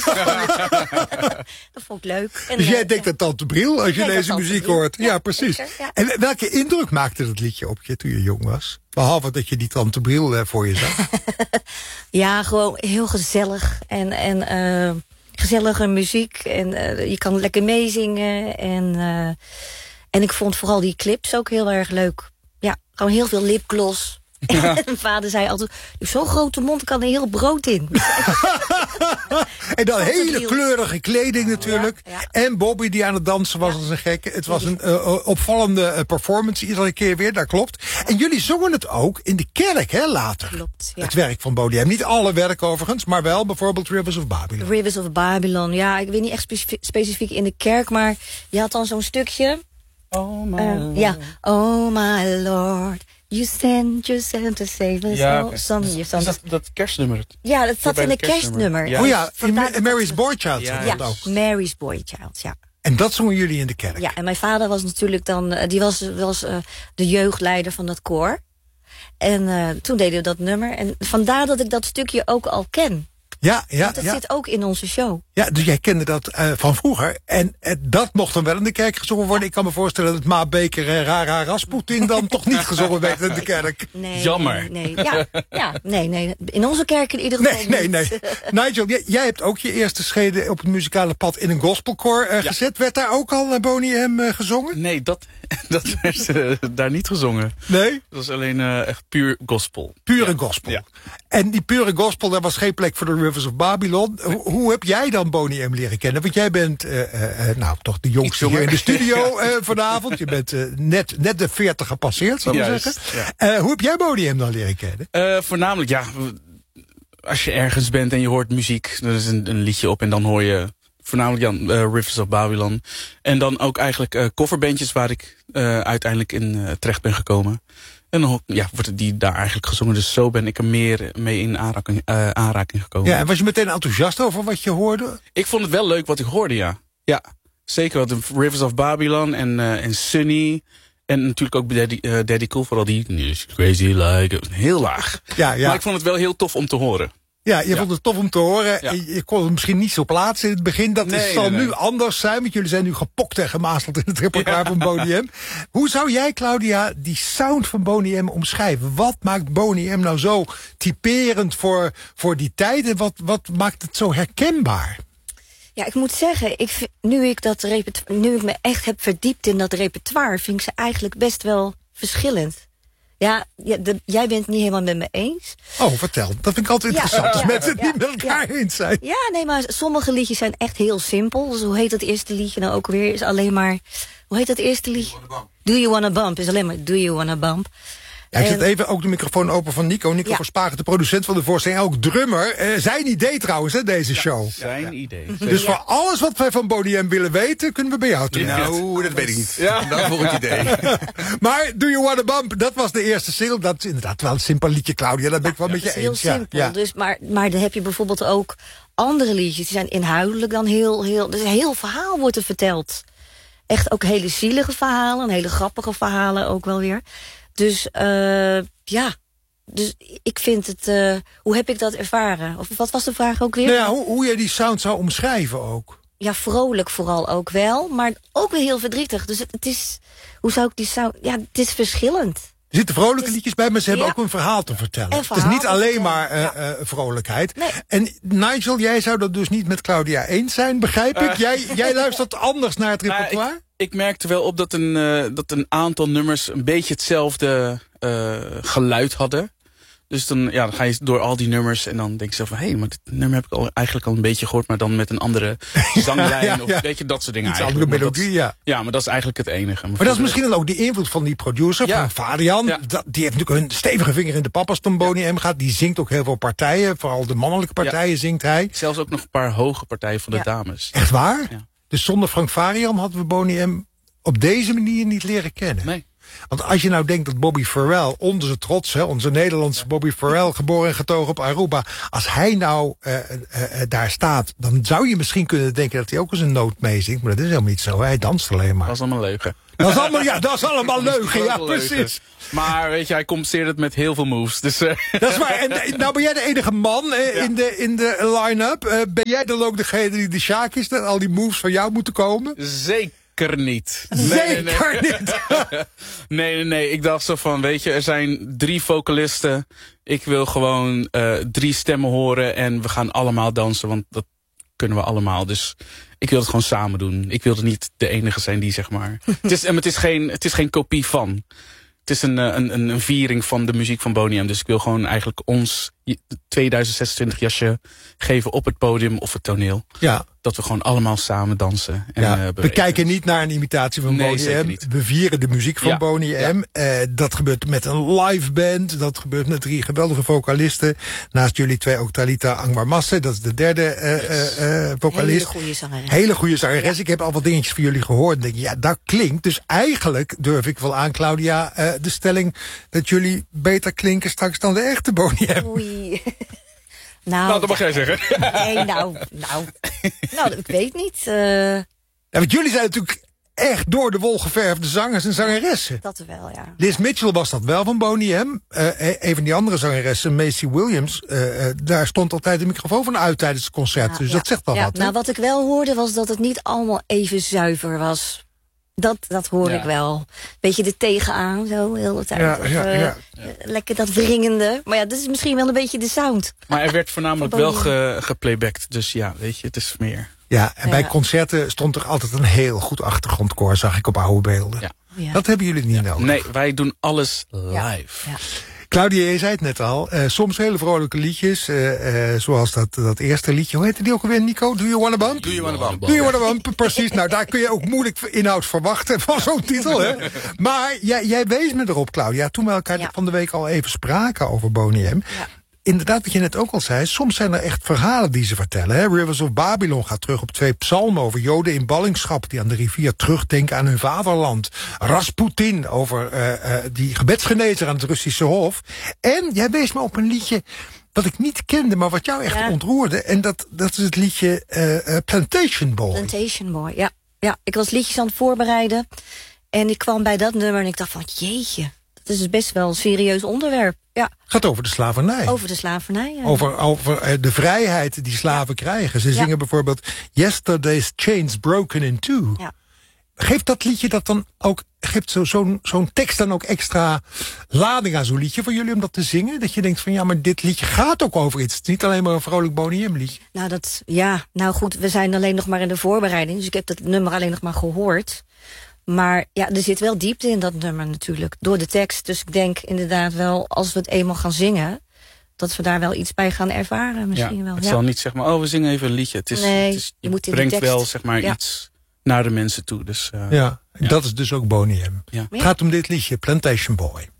Dat vond ik leuk. En, dus jij denkt aan Tante Briel als je deze muziek hoort. Ja, precies. Zeker, ja. En welke indruk maakte dat liedje op je toen je jong was? Behalve dat je die Tante Briel voor je zag. Ja, gewoon heel gezellig. En gezellige muziek. En je kan lekker meezingen. En ik vond vooral die clips ook heel erg leuk. Ja, gewoon heel veel lipgloss. Ja. En mijn vader zei altijd, zo'n grote mond kan er heel brood in. En dan hele kleurige kleding natuurlijk. Ja. En Bobby die aan het dansen was als een gekke. Het was een opvallende performance iedere keer weer, dat klopt. En jullie zongen het ook in de kerk, hè, later. Klopt, ja. Het werk van Boney M. Niet alle werk overigens, maar wel bijvoorbeeld Rivers of Babylon. Rivers of Babylon, ja, ik weet niet echt specifiek in de kerk, maar je had dan zo'n stukje. Oh my Lord. Ja, oh my Lord. You send yourself to save us all. Is dat kerstnummer? Ja, dat zat in een kerstnummer. Ja. Oh ja, in Mary's Boy Child. Ja, Mary's Boy Child, ja. En dat zongen jullie in de kerk? Ja, en mijn vader was natuurlijk dan, die was de jeugdleider van dat koor. En toen deden we dat nummer. En vandaar dat ik dat stukje ook al ken. Ja. Want dat zit ook in onze show. Ja, dus jij kende dat van vroeger. En dat mocht dan wel in de kerk gezongen worden. Ik kan me voorstellen dat Ma Beker en Rara Rasputin dan toch niet gezongen werd in de kerk. Nee, jammer. Nee. Ja, nee. In onze kerk in ieder geval niet. Nee. Nigel, jij hebt ook je eerste schreden op het muzikale pad in een gospelkoor gezet. Werd daar ook al Boney M gezongen? Nee, dat werd daar niet gezongen. Nee? Dat was alleen echt puur gospel. Pure gospel. Ja. En die pure gospel, daar was geen plek voor de Rivers of Babylon. Hoe heb jij dan Boney M leren kennen? Want jij bent toch de jongste hier in de studio vanavond. Je bent net de 40 gepasseerd, zou ik zeggen. Ja. Hoe heb jij Boney M dan leren kennen? Voornamelijk, ja, als je ergens bent en je hoort muziek, er is een liedje op en dan hoor je voornamelijk Rivers of Babylon. En dan ook eigenlijk coverbandjes waar ik uiteindelijk in terecht ben gekomen. En dan wordt die daar eigenlijk gezongen. Dus zo ben ik er meer mee in aanraking gekomen. Ja, en was je meteen enthousiast over wat je hoorde? Ik vond het wel leuk wat ik hoorde, ja. Ja, zeker wat Rivers of Babylon en Sunny. En natuurlijk ook Daddy Cool, vooral die Crazy Like, heel laag. Ja. Maar ik vond het wel heel tof om te horen. Ja, je vond het tof om te horen. Ja. Je kon het misschien niet zo plaatsen in het begin. Dat zal nu anders zijn, want jullie zijn nu gepokt en gemazeld in het repertoire van Boney M. Hoe zou jij, Claudia, die sound van Boney M omschrijven? Wat maakt Boney M nou zo typerend voor die tijd? En wat maakt het zo herkenbaar? Ja, ik moet zeggen, nu ik me echt heb verdiept in dat repertoire, vind ik ze eigenlijk best wel verschillend. Ja, jij bent het niet helemaal met me eens. Oh, vertel. Dat vind ik altijd interessant. Als mensen het niet met elkaar eens zijn. Ja, nee, maar sommige liedjes zijn echt heel simpel. Dus hoe heet dat eerste liedje nou ook weer? Is alleen maar... Hoe heet dat eerste liedje? Do You Wanna Bump? Is alleen maar Do You Wanna Bump. Ja, ik zet even ook de microfoon open van Nico. Nico Verspagen, de producent van de voorstelling. Ook drummer. Zijn idee trouwens, hè, deze show. Zijn idee. Dus voor alles wat wij van Boney M willen weten, kunnen we bij jou terecht. Nou, dat weet ik niet. Daarvoor het idee. Maar Do You Wanna Bump, dat was de eerste single. Dat is inderdaad wel een simpel liedje, Claudia. Dat ben ik wel met je eens. Heel simpel. Ja. Dus, maar dan heb je bijvoorbeeld ook andere liedjes. Die zijn inhoudelijk dan heel... Dus een heel verhaal wordt er verteld. Echt ook hele zielige verhalen. Hele grappige verhalen ook wel weer. Dus dus ik vind het... hoe heb ik dat ervaren? Of wat was de vraag ook weer? Nou ja, hoe jij die sound zou omschrijven ook. Ja, vrolijk vooral ook wel. Maar ook weer heel verdrietig. Dus het is... Hoe zou ik die sound... Ja, het is verschillend. Er zitten vrolijke liedjes bij, maar ze hebben ook een verhaal te vertellen. Het is niet alleen maar vrolijkheid. Nee. En Nigel, jij zou dat dus niet met Claudia eens zijn, begrijp ik? Jij luistert anders naar het repertoire? Ik merkte wel op dat een aantal nummers een beetje hetzelfde geluid hadden. Dus dan ga je door al die nummers en dan denk je zo van... hé, maar dit nummer heb ik eigenlijk al een beetje gehoord... maar dan met een andere zanglijn of weet je, dat soort dingen. Iets andere melodie, Ja, maar dat is eigenlijk het enige. Maar dat is misschien dan ook die invloed van die producer, van Fadian. Ja. Die heeft natuurlijk een stevige vinger in de pap als het om Boney M gaat. Die zingt ook heel veel partijen, vooral de mannelijke partijen zingt hij. Zelfs ook nog een paar hoge partijen van de dames. Echt waar? Ja. Dus zonder Frank Farian hadden we Boney M op deze manier niet leren kennen. Nee. Want als je nou denkt dat Bobby Farrell, onze trots, onze Nederlandse Bobby Farrell, geboren en getogen op Aruba, als hij nou daar staat, dan zou je misschien kunnen denken dat hij ook eens een noot meezingt. Maar dat is helemaal niet zo. Hij danst alleen maar. Dat is allemaal leugen. Dat is allemaal leugen, ja, precies. Maar weet je, hij compenseert het met heel veel moves. Dus, dat is waar. En nou ben jij de enige man in de line-up. Ben jij dan ook degene die de Sjaak is, dat al die moves van jou moeten komen? Zeker niet. Zeker niet. Nee. Ik dacht zo van, weet je, er zijn 3 vocalisten. Ik wil gewoon 3 stemmen horen en we gaan allemaal dansen, want dat kunnen we allemaal. Dus ik wil het gewoon samen doen. Ik wilde niet de enige zijn die, zeg maar... het is geen kopie van. Het is een viering van de muziek van Boney M. Dus ik wil gewoon eigenlijk ons 2026 jasje geven op het podium of het toneel. Ja. Dat we gewoon allemaal samen dansen. En, we kijken niet naar een imitatie van Boney M. We vieren de muziek van Boney M. Dat gebeurt met een live band. Dat gebeurt met 3 geweldige vocalisten. Naast jullie 2 ook Talita Angwarmasse. Dat is de derde vocalist. Hele goede zangeres. Ja. Ik heb al wat dingetjes van jullie gehoord. En denk, ja, dat klinkt. Dus eigenlijk durf ik wel aan, Claudia, de stelling dat jullie beter klinken straks dan de echte Boney M. Oei. Nou, dat mag jij zeggen. Nee, nou, ik weet niet. Ja, want jullie zijn natuurlijk echt door de wol geverfde zangers en zangeressen. Dat wel, ja. Liz Mitchell was dat wel van Boney M. Een van die andere zangeressen, Macy Williams, daar stond altijd de microfoon van uit tijdens het concert. Dus dat zegt wel wat. Nou, wat ik wel hoorde was dat het niet allemaal even zuiver was. Dat hoor ik wel. Beetje de tegenaan, zo, heel de tijd. Lekker dat wringende. Maar ja, dat is misschien wel een beetje de sound. Maar er werd voornamelijk wel geplaybacked. Dus ja, weet je, het is meer. Ja, en bij concerten stond er altijd een heel goed achtergrondkoor, zag ik op oude beelden. Ja. Dat hebben jullie niet nodig. Nee, wij doen alles live. Ja. Claudia, je zei het net al. Soms hele vrolijke liedjes. Zoals dat eerste liedje. Hoe heette die ook alweer, Nico? Do You Wanna Bump? Do You Wanna Bump. Do You Wanna Bump, precies. Nou, daar kun je ook moeilijk inhoud verwachten van zo'n titel, hè? Maar jij wees me erop, Claudia. Toen we elkaar van de week al even spraken over Boney M. Ja. Inderdaad, wat je net ook al zei, soms zijn er echt verhalen die ze vertellen. Hè? Rivers of Babylon gaat terug op 2 psalmen over Joden in ballingschap die aan de rivier terugdenken aan hun vaderland. Rasputin over die gebedsgenezer aan het Russische Hof. En jij wees me op een liedje dat ik niet kende, maar wat jou echt ontroerde. En dat is het liedje Plantation Boy. Plantation Boy, ja. Ja, ik was liedjes aan het voorbereiden en ik kwam bij dat nummer en ik dacht van, jeetje, dat is best wel een serieus onderwerp. Ja. Gaat over de slavernij. Over de slavernij, ja. Over de vrijheid die slaven krijgen. Ze zingen bijvoorbeeld Yesterday's chains broken in two. Ja. Geeft dat liedje dat dan ook, geeft zo'n tekst dan ook extra lading aan zo'n liedje voor jullie om dat te zingen? Dat je denkt van, ja, maar dit liedje gaat ook over iets. Het is niet alleen maar een vrolijk Boney M liedje. Nou goed, we zijn alleen nog maar in de voorbereiding. Dus ik heb dat nummer alleen nog maar gehoord. Maar ja, er zit wel diepte in dat nummer natuurlijk, door de tekst. Dus ik denk inderdaad wel, als we het eenmaal gaan zingen, dat we daar wel iets bij gaan ervaren misschien wel. Het zal niet zeg maar, we zingen even een liedje. Het is, je moet in brengt de tekst wel zeg maar iets naar de mensen toe. Dus, dat is dus ook Boney M. Ja. Het gaat om dit liedje, Plantation Boy.